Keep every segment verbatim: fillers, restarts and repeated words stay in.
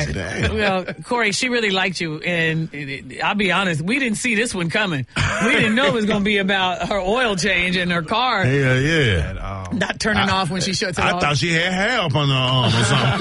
right. Well, Corey, she really liked you, and I'll be honest, we didn't see this one coming. We didn't know it was going to be about her oil change in her car. Yeah, yeah. Um, Not turning I, off when she shuts it I off. I thought she had hair up on her arm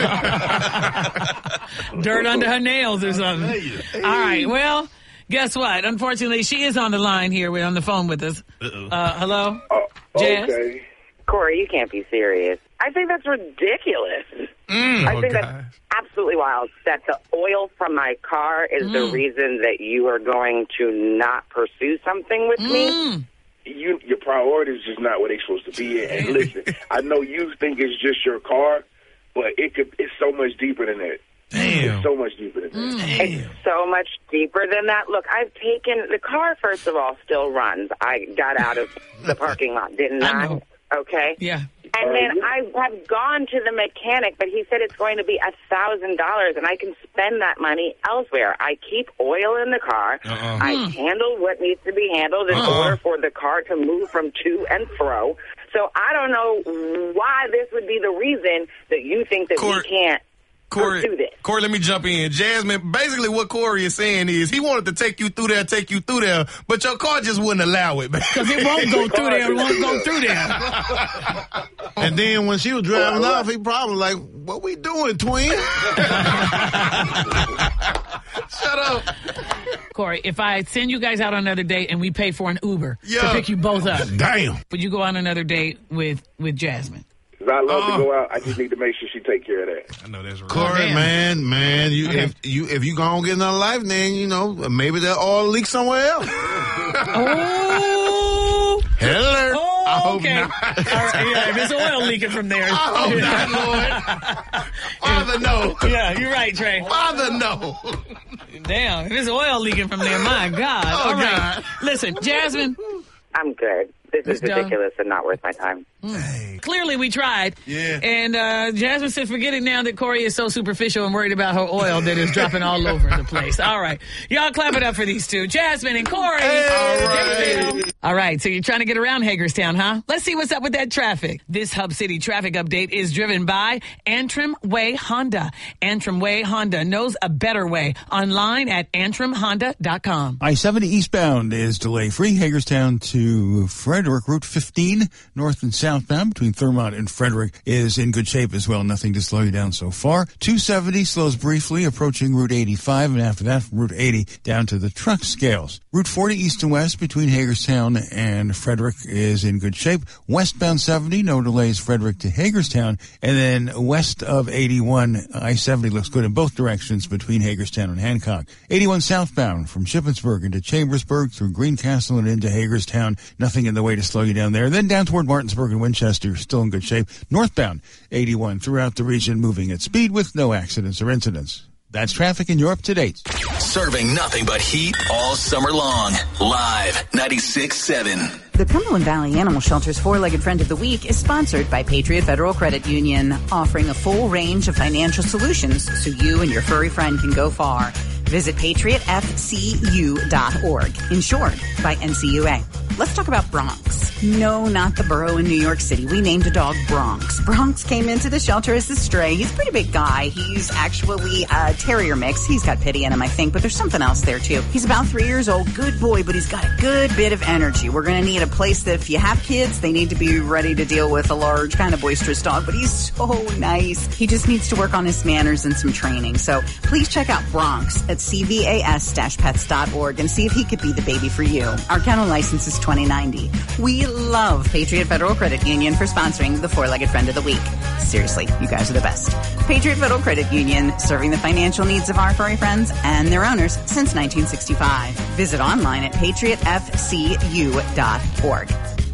or something. Dirt under her nails or something. All right, well, guess what? Unfortunately, she is on the line here. We're on the phone with us. Uh, hello? Oh, Jazz? okay. Corey, you can't be serious. I think that's ridiculous. Mm, I oh think gosh. that's absolutely wild. That the oil from my car is mm. the reason that you are going to not pursue something with mm. me. You, your priorities is not where they're supposed to be. And listen, I know you think it's just your car, but it could. It's so much deeper than that. Damn. It's so much deeper than that. Mm. It's so much deeper than that. Look, I've taken the car. First of all, still runs. I got out of the parking lot, didn't I? I know. Okay. Yeah. And then I have gone to the mechanic, but he said it's going to be a thousand dollars, and I can spend that money elsewhere. I keep oil in the car. Uh-uh. I Hmm. handle what needs to be handled in Uh-uh. order for the car to move from to and fro. So I don't know why this would be the reason that you think that Corey- we can't Corey, pursue this. Corey, let me jump in. Jasmine, basically what Corey is saying is he wanted to take you through there, take you through there, but your car just wouldn't allow it. Because it won't go through there. It won't go through there. And then when she was driving off, he probably like, what we doing, twin? Shut up. Corey, if I send you guys out on another date and we pay for an Uber Yeah. to pick you both up, Damn. would you go on another date with, with Jasmine? 'Cause I love Oh. to go out. I just need to make sure she take care of that. I know that's right. Corey, damn. man, man, you Okay. if you if you gonna get another life, then you know maybe that oil leak somewhere else. Oh, Hello. oh I hope okay. not. All right, yeah, there's oil leaking from there. I hope not, Lord. Father, no. Yeah, you're right, Trey. Father, no. Damn, if there's oil leaking from there, my God. Oh, All right. God. Listen, Jasmine, I'm good. This is It's done. ridiculous and not worth my time. clearly we tried. Yeah. And uh, Jasmine said, forget it now that Corey is so superficial and worried about her oil that is dropping all over the place. All right. Y'all clap it up for these two. Jasmine and Corey. Hey. All right. All right. So you're trying to get around Hagerstown, huh? Let's see what's up with that traffic. This Hub City traffic update is driven by Antrim Way Honda. Antrim Way Honda knows a better way. Online at antrim honda dot com. I seventy eastbound is delay-free. Hagerstown to Frederick. Route fifteen, north and southbound between Thurmont and Frederick, is in good shape as well. Nothing to slow you down so far. two seventy slows briefly, approaching Route eighty-five, and after that, from Route eighty down to the truck scales. Route forty east and west between Hagerstown and Frederick is in good shape. Westbound seventy, no delays, Frederick to Hagerstown. And then west of eighty-one, I seventy looks good in both directions between Hagerstown and Hancock. eighty-one southbound from Shippensburg into Chambersburg through Greencastle and into Hagerstown. Nothing in the way to slow you down there. Then down toward Martinsburg and Winchester, still in good shape. Northbound, eighty-one throughout the region, moving at speed with no accidents or incidents. That's traffic in Europe to date. Serving nothing but heat all summer long. Live ninety-six seven. The Cumberland Valley Animal Shelter's Four-Legged Friend of the Week is sponsored by Patriot Federal Credit Union, offering a full range of financial solutions so you and your furry friend can go far. Visit patriot f c u dot org, insured by N C U A. Let's talk about Bronx. No, not the borough in New York City. We named a dog Bronx. Bronx came into the shelter as a stray. He's a pretty big guy. He's actually a terrier mix. He's got pity in him, I think, but there's something else there, too. He's about three years old. Good boy, but he's got a good bit of energy. We're going to need a place that if you have kids, they need to be ready to deal with a large, kind of boisterous dog, but he's so nice. He just needs to work on his manners and some training. So please check out Bronx at c v a s dash pets dot org and see if he could be the baby for you. Our kennel license is twenty ninety. We love Patriot Federal Credit Union for sponsoring the Four-Legged Friend of the Week. Seriously, you guys are the best. Patriot Federal Credit Union, serving the financial needs of our furry friends and their owners since nineteen sixty-five. Visit online at patriot f c u dot org.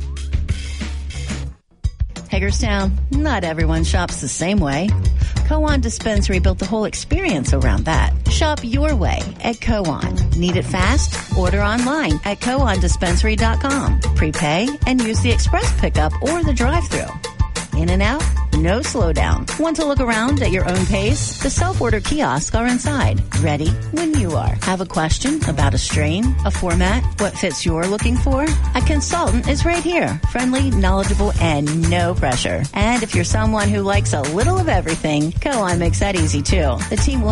Hagerstown, not everyone shops the same way. Co-on Dispensary built the whole experience around that. Shop your way at Co-on. Need it fast? Order online at co on dispensary dot com. Prepay and use the express pickup or the drive-thru. In and out, no slowdown. Want to look around at your own pace? The self-order kiosks are inside, ready when you are. Have a question about a strain, a format, what fits you're looking for? A consultant is right here, friendly, knowledgeable, and no pressure. And if you're someone who likes a little of everything, Co-on makes that easy too. The team will